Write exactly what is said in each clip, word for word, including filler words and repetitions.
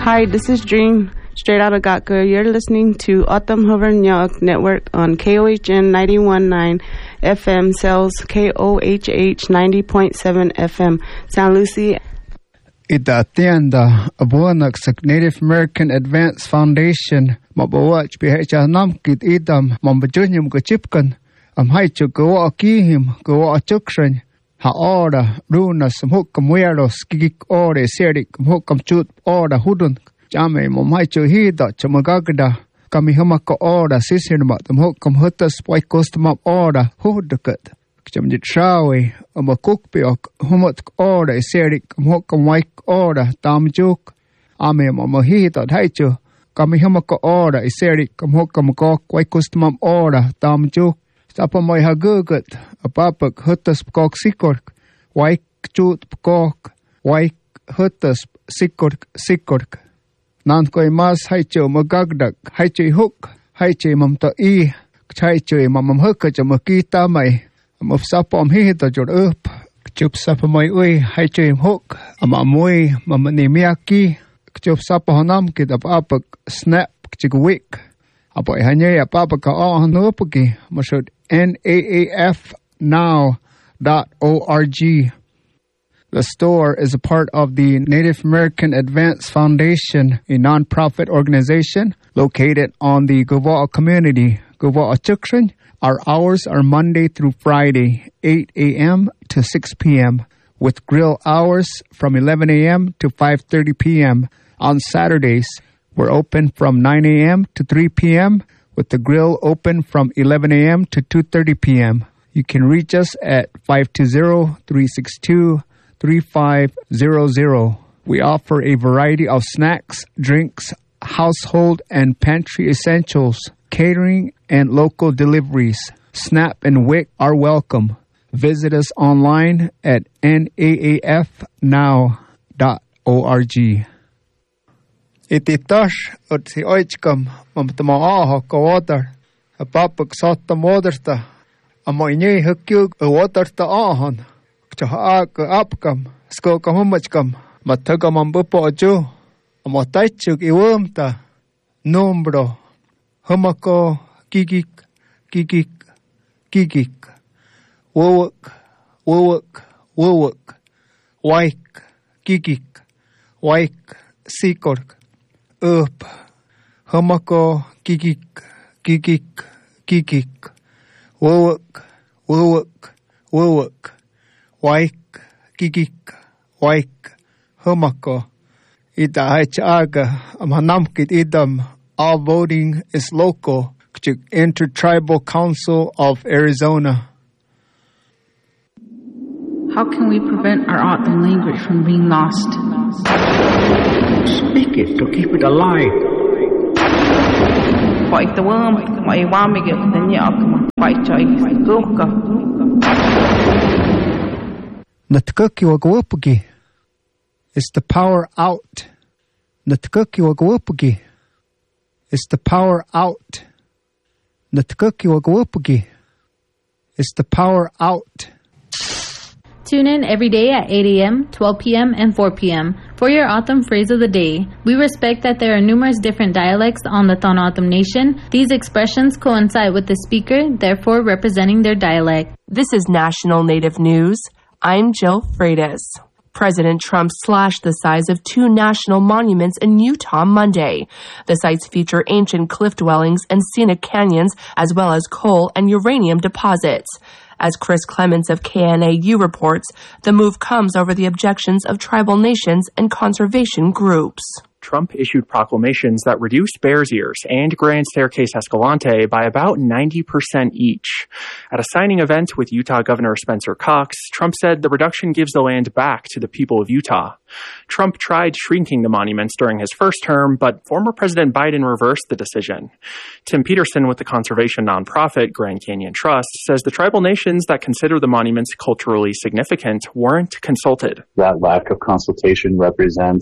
Hi, this is Dream, straight out of Gatka. You're listening to Autumn Hovernyok Network on K O H N ninety-one point nine F M, Cells K O H H ninety point seven F M, San Lucie. Ita tienda abuanak sa Native American Advance Foundation mabawach bihecha namkit idam mambajunyum gachipkan am haichu gawa kihim gawa chukshan ha ora runa samhukam weros gigik ore serik mhukam chut ora hudun jame mamhaichu hida chamagagda kami hamaka ora sisirma mhukam hutas paikostamap ora hudukat Jamjit Shawi, a Makukbiok, Humut Order, Serik, Mokam Waik Order, Tamjuk, Amim, a Mahita, Haichu, Kamihamaka Order, Serik, Mokam Gok, Waikustmam Order, Tamjuk, Stapa Moy Hagugut, a Papak, Hutus Gok Sikork, Waik Jut Gok, Waik Hutus Sikork, Sikork. Nankoi Mas Haichu, Magagdak, Haichi Hook, Haichi Mamta E, Haichi Mamam Hukach, Makita May. Am sapa am hihita jod up chup sapa mai ui hai chim hook am amui mamani miaki chup sapa hanam kit ap apak snap chigwik apo hanye ap apak ka on upaki masud N A A F now dot org. The store is a part of the Native American Advance Foundation, a nonprofit organization located on the Gava'a community, Gava'a Chukshan. Our hours are Monday through Friday, eight a.m. to six p.m., with grill hours from eleven a.m. to five thirty p.m. On Saturdays, we're open from nine a.m. to three p.m., with the grill open from eleven a.m. to two thirty p.m. You can reach us at five two zero, three six two, three five zero zero. We offer a variety of snacks, drinks, household and pantry essentials, catering, and local deliveries. Snap and Wick are welcome. Visit us online at N A A F now dot org. Ititash ut si oichkam mamtama aha ka water. A papak sota moderta. Amo inye hukyug a water ta ahan. Chaha ka apkam. Sko ka humachkam. Mataga mambupo ajo. Amo taichug iwumta. Nombro. Humako. Gigik, gigik, gigik, wowuk, wowuk, wowuk, waik, gigik, waik, sikork, up, humako, gigik, gigik, gigik, wowuk, wowuk, wowuk, waik, gigik, waik, humako. Ita haichaga, amhanamkit idam, all voting is local. Intertribal Council of Arizona. How can we prevent our O'odham language from being lost? Speak it to keep it alive. Fight the worm, my wamigil, the nyakma, fight choy, gurka. Natkuki wagwupugi. It's the power out. Natkuki wagwupugi. It's the power out. Natkuki wagwupugi. It's the power out. Tune in every day at eight a.m., twelve p.m., and four p.m. for your O'odham phrase of the day. We respect that there are numerous different dialects on the Tohono O'odham Nation. These expressions coincide with the speaker, therefore representing their dialect. This is National Native News. I'm Jill Freitas. President Trump slashed the size of two national monuments in Utah Monday. The sites feature ancient cliff dwellings and scenic canyons, as well as coal and uranium deposits. As Chris Clements of K N A U reports, the move comes over the objections of tribal nations and conservation groups. Trump issued proclamations that reduced Bears Ears and Grand Staircase Escalante by about ninety percent each. At a signing event with Utah Governor Spencer Cox, Trump said the reduction gives the land back to the people of Utah. Trump tried shrinking the monuments during his first term, but former President Biden reversed the decision. Tim Peterson with the conservation nonprofit Grand Canyon Trust says the tribal nations that consider the monuments culturally significant weren't consulted. That lack of consultation represents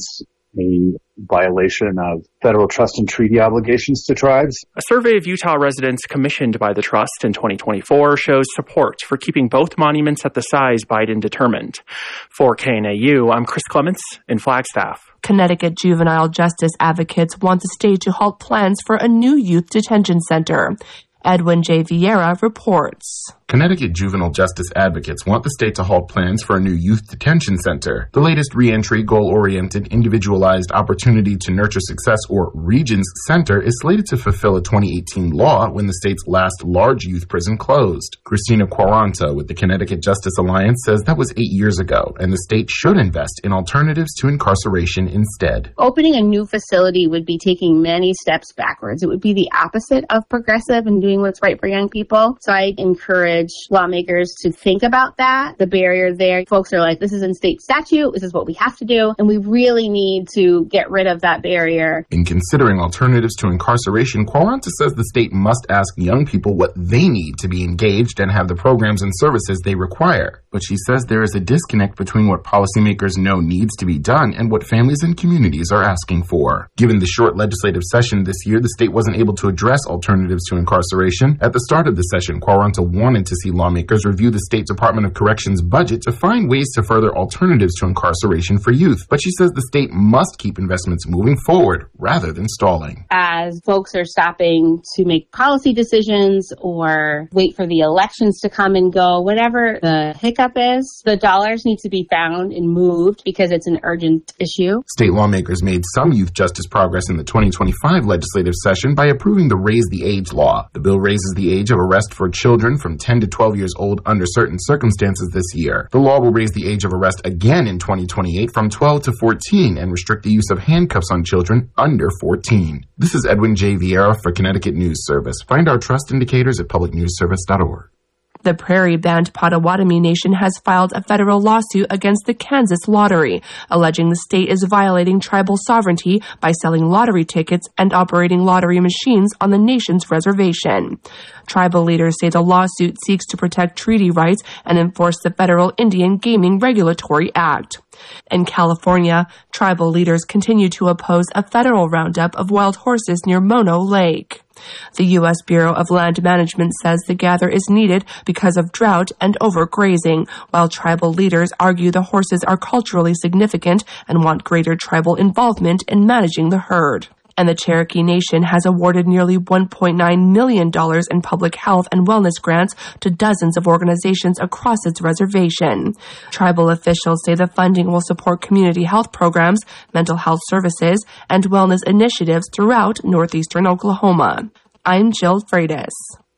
a violation of federal trust and treaty obligations to tribes. A survey of Utah residents commissioned by the trust in twenty twenty-four shows support for keeping both monuments at the size Biden determined. For K N A U, I'm Chris Clements in Flagstaff. Connecticut juvenile justice advocates want the state to halt plans for a new youth detention center. Edwin J. Vieira reports. Connecticut juvenile justice advocates want the state to halt plans for a new youth detention center. The latest reentry, goal-oriented, individualized opportunity to nurture success, or REGENS Center, is slated to fulfill a twenty eighteen law when the state's last large youth prison closed. Christina Quaranta with the Connecticut Justice Alliance says that was eight years ago, and the state should invest in alternatives to incarceration instead. Opening a new facility would be taking many steps backwards. It would be the opposite of progressive and doing what's right for young people. So I encourage lawmakers to think about that. The barrier there, folks are like, this is in state statute, this is what we have to do, and we really need to get rid of that barrier. In considering alternatives to incarceration, Quaranta says the state must ask young people what they need to be engaged and have the programs and services they require. But she says there is a disconnect between what policymakers know needs to be done and what families and communities are asking for. Given the short legislative session this year, the state wasn't able to address alternatives to incarceration. At the start of the session, Quaranta wanted to see lawmakers review the State Department of Corrections budget to find ways to further alternatives to incarceration for youth. But she says the state must keep investments moving forward rather than stalling. As folks are stopping to make policy decisions or wait for the elections to come and go, whatever the hiccup is, the dollars need to be found and moved because it's an urgent issue. State lawmakers made some youth justice progress in the twenty twenty-five legislative session by approving the Raise the Age law. The bill raises the age of arrest for children from ten to twelve years old under certain circumstances this year. The law will raise the age of arrest again in twenty twenty-eight from twelve to fourteen and restrict the use of handcuffs on children under fourteen. This is Edwin J. Vieira for Connecticut News Service. Find our trust indicators at public news service dot org. The Prairie Band Potawatomi Nation has filed a federal lawsuit against the Kansas Lottery, alleging the state is violating tribal sovereignty by selling lottery tickets and operating lottery machines on the nation's reservation. Tribal leaders say the lawsuit seeks to protect treaty rights and enforce the Federal Indian Gaming Regulatory Act. In California, tribal leaders continue to oppose a federal roundup of wild horses near Mono Lake. The U S Bureau of Land Management says the gather is needed because of drought and overgrazing, while tribal leaders argue the horses are culturally significant and want greater tribal involvement in managing the herd. And the Cherokee Nation has awarded nearly one point nine million dollars in public health and wellness grants to dozens of organizations across its reservation. Tribal officials say the funding will support community health programs, mental health services, and wellness initiatives throughout northeastern Oklahoma. I'm Jill Freitas.